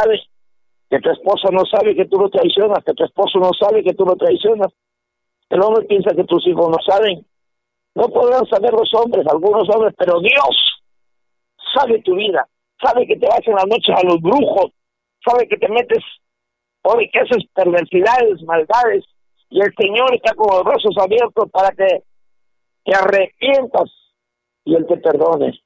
sabe, que tu esposa no sabe que tú lo traicionas, que tu esposo no sabe que tú lo traicionas. El hombre piensa que tus hijos no saben. No podrán saber los hombres, algunos hombres, pero Dios sabe tu vida, sabe que te vas en las noches a los brujos, sabe que te metes, oye, que haces perversidades, maldades, y el Señor está con los brazos abiertos para que te arrepientas y Él te perdone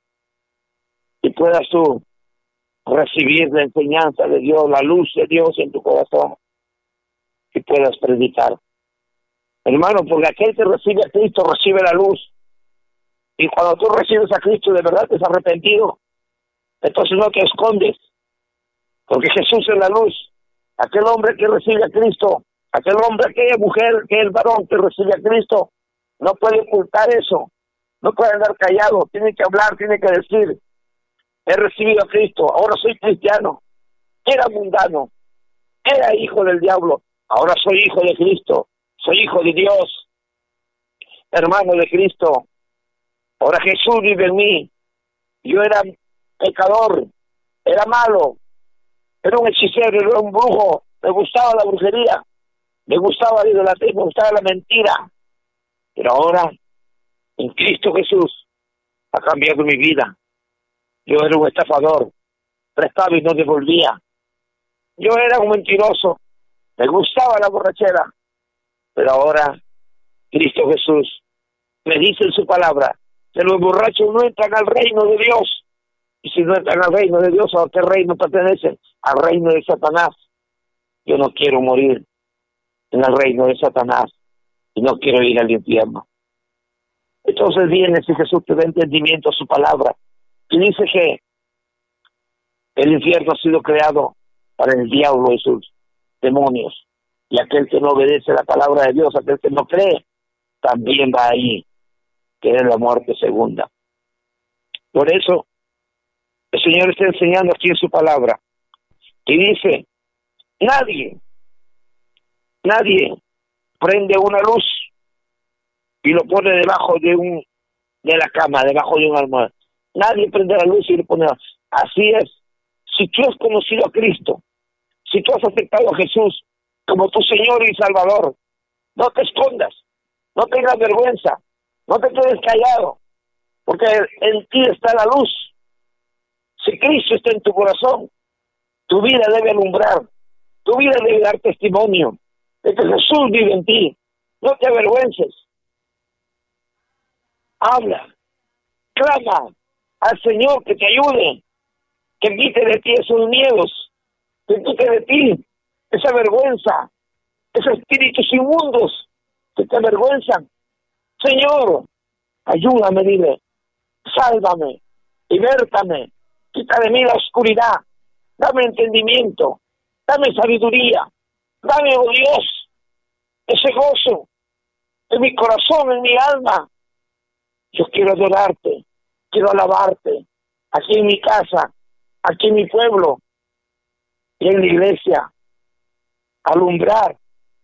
y puedas tú recibir la enseñanza de Dios, la luz de Dios en tu corazón y puedas predicar. Hermano, porque aquel que recibe a Cristo recibe la luz. Y cuando tú recibes a Cristo de verdad te has arrepentido, entonces no te escondes, porque Jesús es la luz. Aquel hombre que recibe a Cristo, aquel hombre, aquella mujer, aquel varón que recibe a Cristo, no puede ocultar eso, no puede andar callado, tiene que hablar, tiene que decir, he recibido a Cristo, ahora soy cristiano, era mundano, era hijo del diablo, ahora soy hijo de Cristo, soy hijo de Dios, hermano de Cristo. Ahora Jesús vive en mí. Yo era pecador, era malo, era un hechicero, era un brujo, me gustaba la brujería, me gustaba la idolatría, me gustaba la mentira. Pero ahora, en Cristo Jesús, ha cambiado mi vida. Yo era un estafador, prestaba y no devolvía. Yo era un mentiroso, me gustaba la borrachera. Pero ahora, Cristo Jesús me dice en su palabra que los borrachos no entran al reino de Dios. Y si no entran al reino de Dios, ¿a qué reino pertenecen? Al reino de Satanás. Yo no quiero morir en el reino de Satanás y no quiero ir al infierno. Entonces viene, si Jesús te da entendimiento a su palabra, y dice que el infierno ha sido creado para el diablo y sus demonios. Y aquel que no obedece la palabra de Dios, aquel que no cree, también va ahí, que es la muerte segunda. Por eso, el Señor está enseñando aquí en su palabra, y dice, nadie prende una luz y lo pone debajo de la cama, debajo de un almohada. Nadie prende la luz y lo pone. Así es. Si tú has conocido a Cristo, si tú has aceptado a Jesús como tu Señor y Salvador, no te escondas, no tengas vergüenza, no te quedes callado, porque en ti está la luz. Si Cristo está en tu corazón, tu vida debe alumbrar, tu vida debe dar testimonio de que Jesús vive en ti. No te avergüences. Habla, clama al Señor que te ayude, que quite de ti esos miedos, que quite de ti esa vergüenza, esos espíritus inmundos que te avergüenzan. Señor, ayúdame, dile, sálvame, libértame, quita de mí la oscuridad, dame entendimiento, dame sabiduría, dame, oh Dios, ese gozo en mi corazón, en mi alma. Yo quiero adorarte, quiero alabarte, aquí en mi casa, aquí en mi pueblo y en la iglesia, alumbrar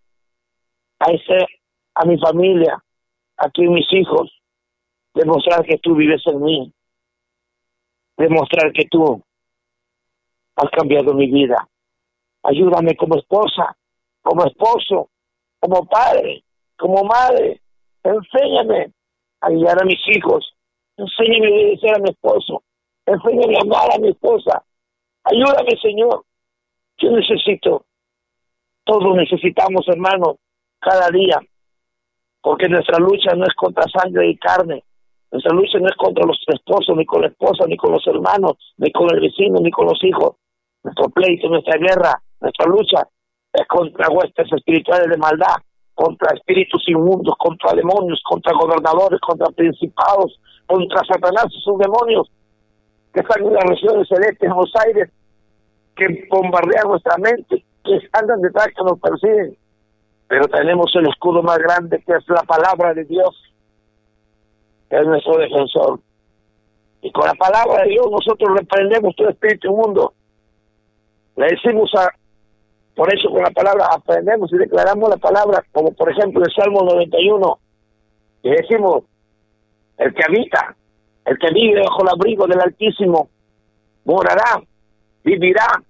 a mi familia, aquí en mis hijos, demostrar que tú vives en mí, demostrar que tú has cambiado mi vida. Ayúdame como esposa, como esposo, como padre, como madre. Enséñame a guiar a mis hijos. Enséñame a obedecer a mi esposo. Enséñame a amar a mi esposa. Ayúdame, Señor. Yo necesito. Todos necesitamos, hermanos, cada día. Porque nuestra lucha no es contra sangre y carne. Nuestra lucha no es contra los esposos, ni con la esposa, ni con los hermanos, ni con el vecino, ni con los hijos. Nuestro pleito, nuestra guerra, nuestra lucha es contra huestes espirituales de maldad, contra espíritus inmundos, contra demonios, contra gobernadores, contra principados, contra Satanás y sus demonios que están en las regiones celestes, en los aires, que bombardean nuestra mente, que andan detrás, que nos persiguen. Pero tenemos el escudo más grande, que es la palabra de Dios, que es nuestro defensor. Y con la palabra de Dios nosotros reprendemos todo espíritu inmundo. Le decimos por eso con la palabra aprendemos y declaramos la palabra, como por ejemplo el Salmo 91, y decimos, el que habita, el que vive bajo el abrigo del Altísimo, morará, vivirá